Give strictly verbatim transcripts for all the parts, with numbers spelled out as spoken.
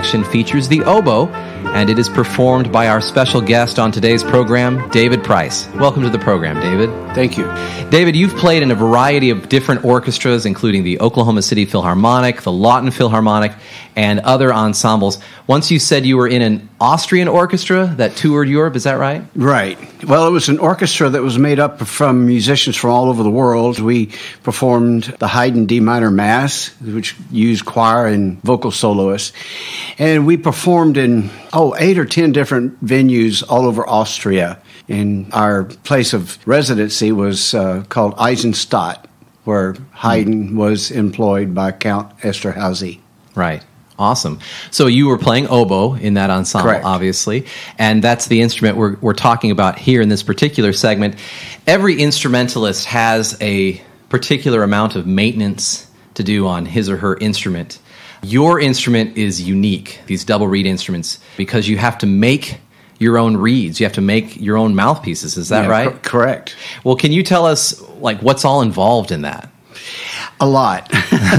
selection features the oboe, and it is performed by our special guest on today's program, David Price. Welcome to the program, David. Thank you. David, you've played in a variety of different orchestras, including the Oklahoma City Philharmonic, the Lawton Philharmonic, and other ensembles. Once you said you were in an Austrian orchestra that toured Europe, is that right? Right. Well, it was an orchestra that was made up from musicians from all over the world. We performed the Haydn D minor Mass, which used choir and vocal soloists. And we performed in, oh, eight or ten different venues all over Austria. And our place of residency was uh, called Eisenstadt, where Haydn was employed by Count Esterhazy. Right. Awesome. So you were playing oboe in that ensemble, Correct. Obviously, and that's the instrument we're, we're talking about here in this particular segment. Every instrumentalist has a particular amount of maintenance to do on his or her instrument. Your instrument is unique, these double reed instruments, because you have to make your own reeds. You have to make your own mouthpieces. Is that Yeah, right? cor- correct. Well, can you tell us like what's all involved in that? A lot.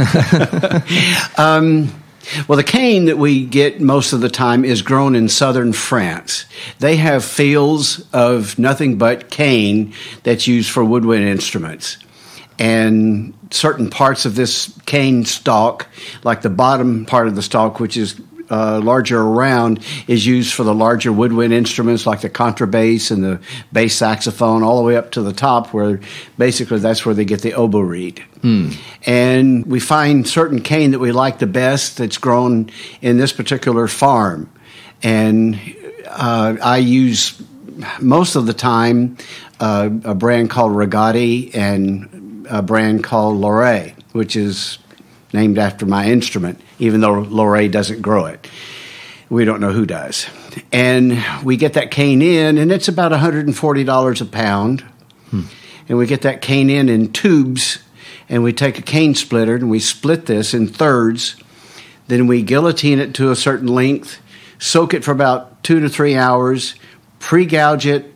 um, well, the cane that we get most of the time is grown in southern France. They have fields of nothing but cane that's used for woodwind instruments. And certain parts of this cane stalk, like the bottom part of the stalk, which is uh, larger around, is used for the larger woodwind instruments like the contrabass and the bass saxophone, all the way up to the top, where basically that's where they get the oboe reed. Hmm. And we find certain cane that we like the best that's grown in this particular farm. And uh, I use most of the time uh, a brand called Regati and a brand called Loré, which is named after my instrument, even though Loré doesn't grow it. We don't know who does. And we get that cane in, and it's about one hundred forty dollars a pound. Hmm. And we get that cane in in tubes, and we take a cane splitter, and we split this in thirds. Then we guillotine it to a certain length, soak it for about two to three hours, pre-gouge it,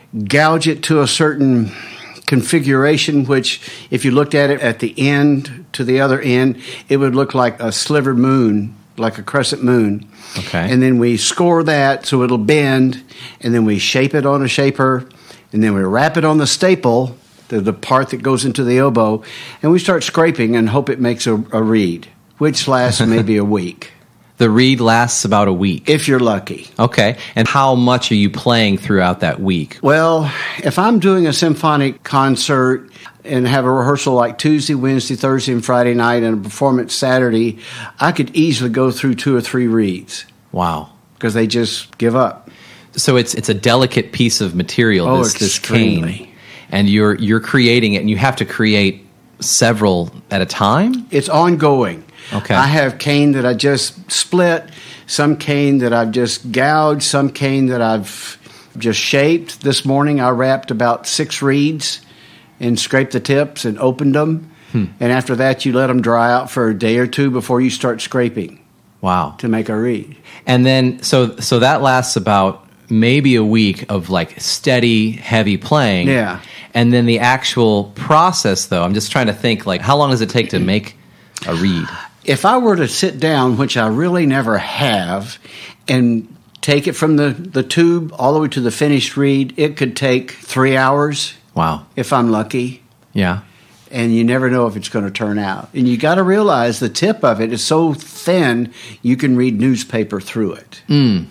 gouge it to a certain configuration, which if you looked at it at the end to the other end, it would look like a slivered moon, like a crescent moon. Okay. And then we score that so it'll bend, and then we shape it on a shaper, and then we wrap it on the staple, the, the part that goes into the oboe, and we start scraping and hope it makes a, a reed, which lasts maybe a week. The reed lasts about a week. If you're lucky. Okay. And how much are you playing throughout that week? Well, if I'm doing a symphonic concert and have a rehearsal like Tuesday, Wednesday, Thursday, and Friday night, and a performance Saturday, I could easily go through two or three reeds. Wow. Because they just give up. So it's it's a delicate piece of material, Oh, this, this extremely. cane. And you're you're creating it, and you have to create several at a time? It's ongoing. Okay. I have cane that I just split, some cane that I've just gouged, some cane that I've just shaped. This morning I wrapped about six reeds and scraped the tips and opened them. Hmm. And after that you let them dry out for a day or two before you start scraping. Wow. To make a reed. And then, so so that lasts about maybe a week of like steady, heavy playing. Yeah. And then the actual process, though, I'm just trying to think, like, how long does it take to make a reed? If I were to sit down, which I really never have, and take it from the, the tube all the way to the finished reed, it could take three hours. Wow. If I'm lucky. Yeah. And you never know if it's going to turn out. And you got to realize the tip of it is so thin, you can read newspaper through it. Mm.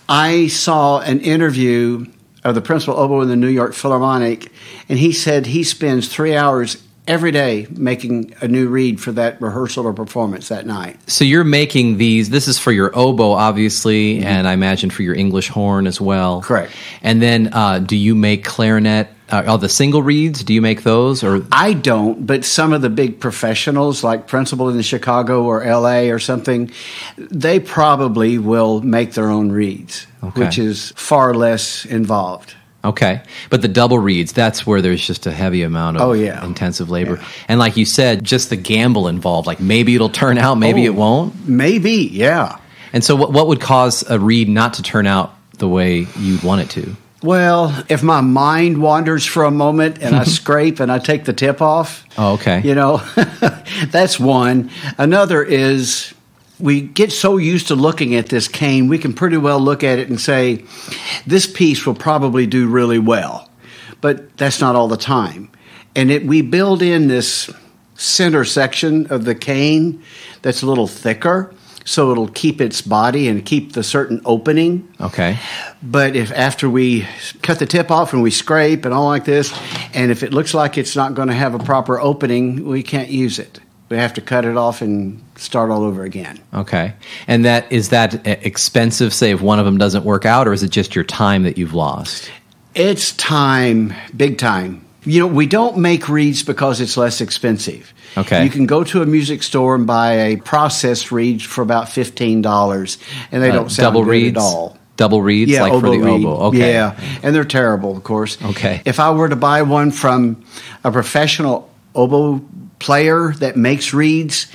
I saw an interview of the principal oboe in the New York Philharmonic, and he said he spends three hours every day making a new reed for that rehearsal or performance that night. So you're making these, this is for your oboe, obviously, mm-hmm. and I imagine for your English horn as well. Correct. And then uh, do you make clarinet, uh, oh, the single reeds, do you make those? Or I don't, but some of the big professionals, like Principal in Chicago or L A or something, they probably will make their own reeds, okay. which is far less involved. Okay. But the double reeds, that's where there's just a heavy amount of oh, yeah. intensive labor. Yeah. And like you said, just the gamble involved. Like maybe it'll turn out, maybe oh, it won't. Maybe, yeah. And so what, what would cause a reed not to turn out the way you'd want it to? Well, if my mind wanders for a moment and I scrape and I take the tip off. Oh, okay. You know, that's one. Another is we get so used to looking at this cane, we can pretty well look at it and say, this piece will probably do really well. But that's not all the time. And it, we build in this center section of the cane that's a little thicker, so it'll keep its body and keep the certain opening. Okay. But if after we cut the tip off and we scrape and all like this, and if it looks like it's not going to have a proper opening, we can't use it. We have to cut it off and start all over again. Okay. And that is that expensive, say, if one of them doesn't work out, or is it just your time that you've lost? It's time, big time. You know, we don't make reeds because it's less expensive. Okay. You can go to a music store and buy a processed reed for about fifteen dollars, and they Uh, don't sound double good reeds? at all. Double reeds, Yeah, like oboe for the reed. oboe. Okay. Yeah, and they're terrible, of course. Okay. If I were to buy one from a professional oboe player that makes reeds,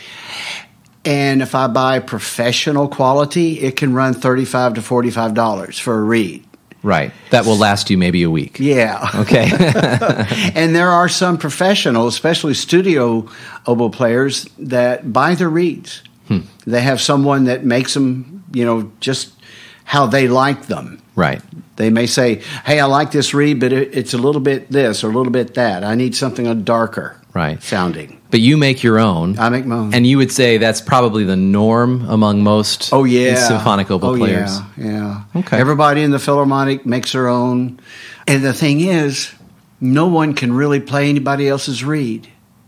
and if I buy professional quality, it can run thirty-five to forty-five dollars for a reed. Right. That will last you maybe a week. Yeah. Okay. And there are some professionals, especially studio oboe players, that buy their reeds. Hmm. They have someone that makes them, you know, just how they like them. Right. They may say, hey, I like this reed, but it, it's a little bit this or a little bit that. I need something darker Right. sounding. But you make your own. I make my own. And you would say that's probably the norm among most Oh, yeah. symphonic oboe oh, players. Yeah, yeah. Okay. Everybody in the Philharmonic makes their own. And the thing is, no one can really play anybody else's reed.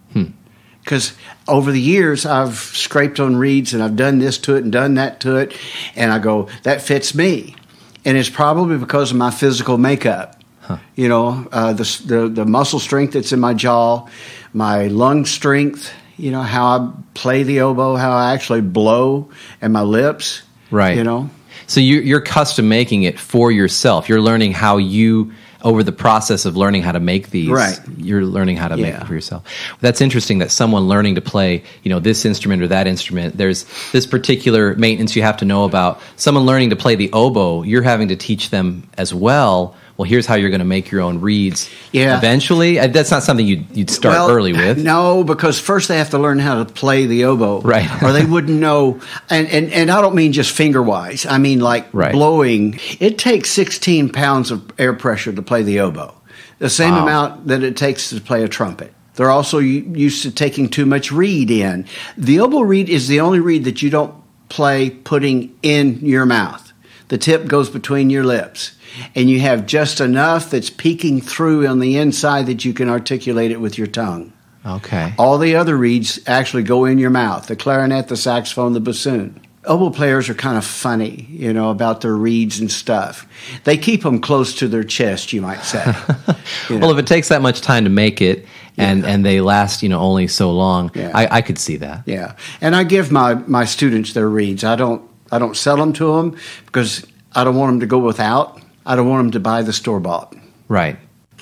Because over the years, I've scraped on reeds and I've done this to it and done that to it. And I go, that fits me. And it's probably because of my physical makeup. Huh. You know, uh, the, the the muscle strength that's in my jaw, my lung strength, you know, how I play the oboe, how I actually blow, and my lips. Right. You know? So you, you're custom making it for yourself. You're learning how you, over the process of learning how to make these, right. you're learning how to yeah. make it for yourself. That's interesting that someone learning to play, you know, this instrument or that instrument, there's this particular maintenance you have to know about. Someone learning to play the oboe, you're having to teach them as well. Well, here's how you're going to make your own reeds. Yeah. Eventually, uh, that's not something you'd, you'd start well, early with. No, because first they have to learn how to play the oboe. Right. Or they wouldn't know. And, and, and I don't mean just finger-wise. I mean like right. blowing. It takes sixteen pounds of air pressure to play the oboe. The same wow. amount that it takes to play a trumpet. They're also used to taking too much reed in. The oboe reed is the only reed that you don't play putting in your mouth. The tip goes between your lips. And you have just enough that's peeking through on the inside that you can articulate it with your tongue. Okay. All the other reeds actually go in your mouth, the clarinet, the saxophone, the bassoon. Oboe players are kind of funny, you know, about their reeds and stuff. They keep them close to their chest, you might say. You know? Well, if it takes that much time to make it and, yeah. and they last, you know, only so long, yeah. I, I could see that. Yeah. And I give my, my students their reeds. I don't I don't sell them to them because I don't want them to go without. I don't want them to buy the store-bought. Right.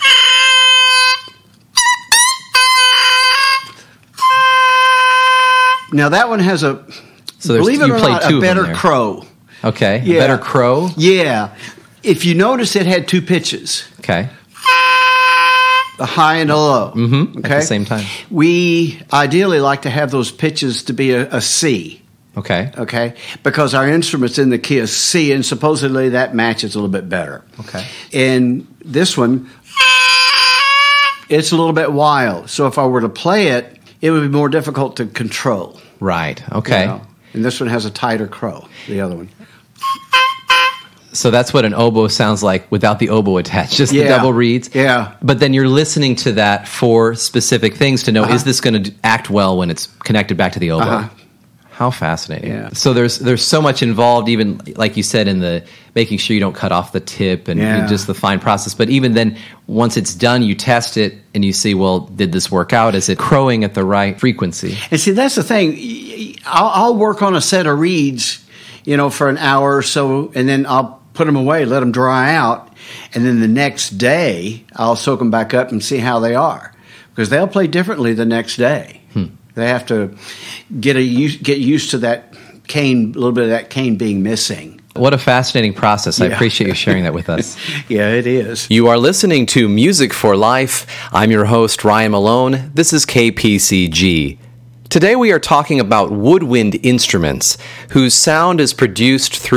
Now, that one has a, so believe it you or play not, two a better of them there. crow. Okay, Yeah. a better crow? Yeah. If you notice, it had two pitches, Okay. a high and a low. Mm-hmm. Okay? At the same time. We ideally like to have those pitches to be a, a C. Okay. Okay, because our instrument's in the key of C, and supposedly that matches a little bit better. Okay. In this one, it's a little bit wild. So if I were to play it, it would be more difficult to control. Right. Okay. You know? And this one has a tighter crow, the other one. So that's what an oboe sounds like without the oboe attached, just Yeah. the double reeds. Yeah. But then you're listening to that for specific things to know, Uh-huh. is this going to act well when it's connected back to the oboe? Uh-huh. How fascinating. Yeah. So there's there's so much involved, even like you said, in the making sure you don't cut off the tip and, Yeah. and just the fine process. But even then, once it's done, you test it and you see, well, did this work out? Is it crowing at the right frequency? And see, that's the thing. I'll, I'll work on a set of reeds, you know, for an hour or so, and then I'll put them away, let them dry out, and then the next day I'll soak them back up and see how they are, because they'll play differently the next day. Hmm. They have to get a get used to that cane, a little bit of that cane being missing. What a fascinating process. I Yeah. appreciate you sharing that with us. Yeah, it is. You are listening to Music for Life. I'm your host, Ryan Malone. This is K P C G. Today we are talking about woodwind instruments whose sound is produced through